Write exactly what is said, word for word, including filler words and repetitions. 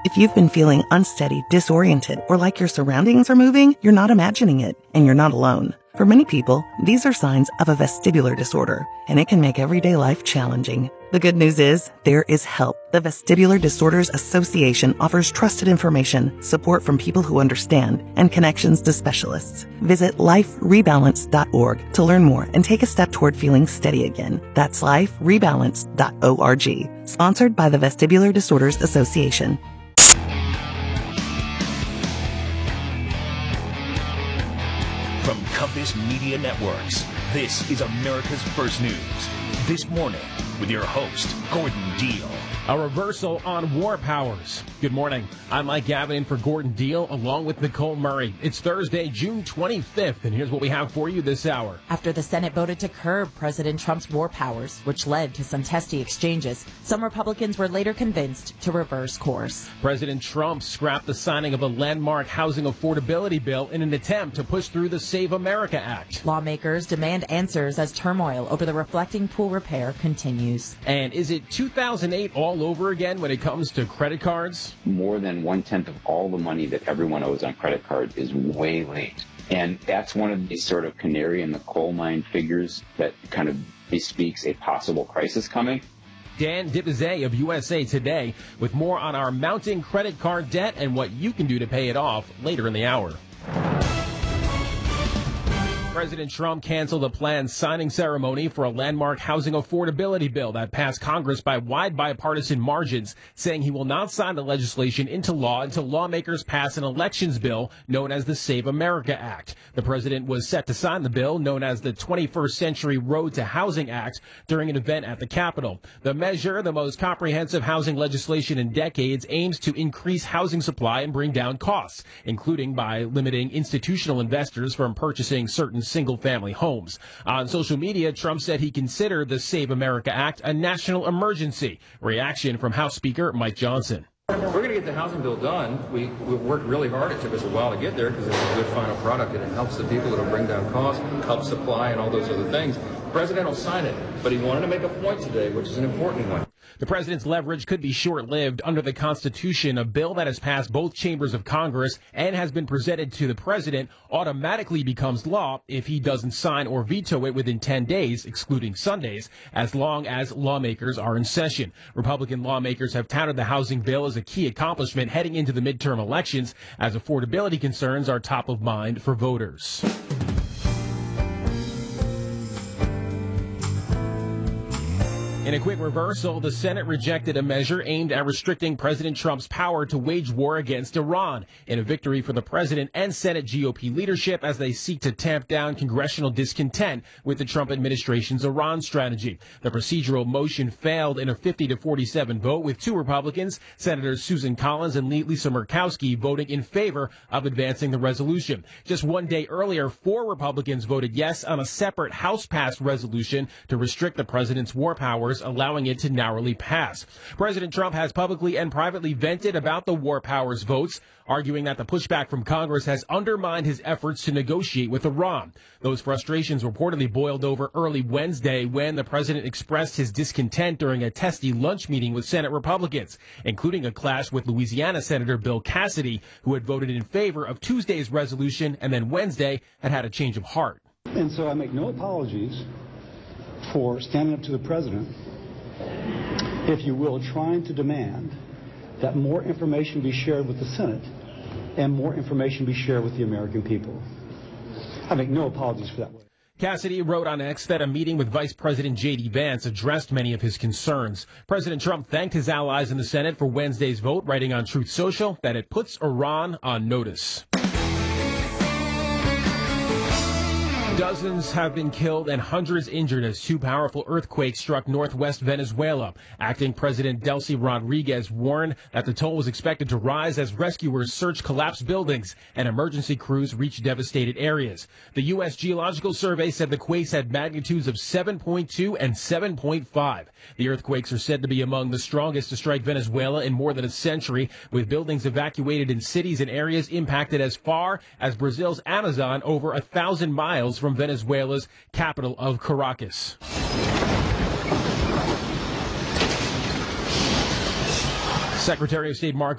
If you've been feeling unsteady, disoriented, or like your surroundings are moving, you're not imagining it, and you're not alone. For many people, these are signs of a vestibular disorder, and it can make everyday life challenging. The good news is, there is help. The Vestibular Disorders Association offers trusted information, support from people who understand, and connections to specialists. Visit life rebalance dot org to learn more and take a step toward feeling steady again. That's life rebalance dot org. Sponsored by the Vestibular Disorders Association. From Compass Media Networks, this is America's First News. This morning, with your host, Gordon Deal. A reversal on war powers. Good morning. I'm Mike Gavin in for Gordon Deal, along with Nicole Murray. It's Thursday, June twenty-fifth, and here's what we have for you this hour. After the Senate voted to curb President Trump's war powers, which led to some testy exchanges, some Republicans were later convinced to reverse course. President Trump scrapped the signing of a landmark housing affordability bill in an attempt to push through the Save America Act. Lawmakers demand answers as turmoil over the reflecting pool repair continues. And is it two thousand eight all over again when it comes to credit cards? More than one-tenth of all the money that everyone owes on credit cards is way late. And that's one of these sort of canary in the coal mine figures that kind of bespeaks a possible crisis coming. Dan Divizet of U S A Today with more on our mounting credit card debt and what you can do to pay it off later in the hour. President Trump canceled a planned signing ceremony for a landmark housing affordability bill that passed Congress by wide bipartisan margins, saying he will not sign the legislation into law until lawmakers pass an elections bill known as the Save America Act. The president was set to sign the bill, known as the twenty-first Century Road to Housing Act, during an event at the Capitol. The measure, the most comprehensive housing legislation in decades, aims to increase housing supply and bring down costs, including by limiting institutional investors from purchasing certain single-family homes. On social media, Trump said he considered the Save America Act a national emergency. Reaction from House Speaker Mike Johnson. We're going to get the housing bill done. We, we worked really hard. It took us a while to get there because it's a good final product and it helps the people. It'll bring down costs, help supply, and all those other things. The president will sign it, but he wanted to make a point today, which is an important one. The president's leverage could be short-lived. Under the Constitution, a bill that has passed both chambers of Congress and has been presented to the president automatically becomes law if he doesn't sign or veto it within ten days, excluding Sundays, as long as lawmakers are in session. Republican lawmakers have touted the housing bill as a key accomplishment heading into the midterm elections, as affordability concerns are top of mind for voters. In a quick reversal, the Senate rejected a measure aimed at restricting President Trump's power to wage war against Iran, in a victory for the president and Senate G O P leadership as they seek to tamp down congressional discontent with the Trump administration's Iran strategy. The procedural motion failed in a fifty to forty-seven vote, with two Republicans, Senators Susan Collins and Lisa Murkowski, voting in favor of advancing the resolution. Just one day earlier, four Republicans voted yes on a separate House-passed resolution to restrict the president's war powers, allowing it to narrowly pass. President Trump has publicly and privately vented about the war powers votes, arguing that the pushback from Congress has undermined his efforts to negotiate with Iran. Those frustrations reportedly boiled over early Wednesday when the president expressed his discontent during a testy lunch meeting with Senate Republicans, including a clash with Louisiana Senator Bill Cassidy, who had voted in favor of Tuesday's resolution and then Wednesday had had a change of heart. And so I make no apologies for standing up to the president, if you will, trying to demand that more information be shared with the Senate and more information be shared with the American people. I make no apologies for that. Cassidy wrote on X that a meeting with Vice President J D Vance addressed many of his concerns. President Trump thanked his allies in the Senate for Wednesday's vote, writing on Truth Social that it puts Iran on notice. Dozens have been killed and hundreds injured as two powerful earthquakes struck northwest Venezuela. Acting President Delcy Rodriguez warned that the toll was expected to rise as rescuers search collapsed buildings and emergency crews reach devastated areas. The U S Geological Survey said the quakes had magnitudes of seven point two and seven point five. The earthquakes are said to be among the strongest to strike Venezuela in more than a century, with buildings evacuated in cities and areas impacted as far as Brazil's Amazon, over a thousand miles from from Venezuela's capital of Caracas. Secretary of State Marco